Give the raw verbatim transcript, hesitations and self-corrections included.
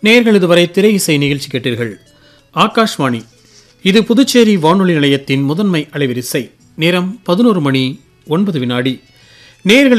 நேயர்கள் இதுவரை திரை இசை நிகழ்ச்சி கேட்டீர்கள். ஆகாஷ்வாணி, இது புதுச்சேரி வானொலி நிலையத்தின் முதன்மை அலைவரிசை. நேரம் பதினோரு மணி ஒன்பது வினாடி. நேயர்களை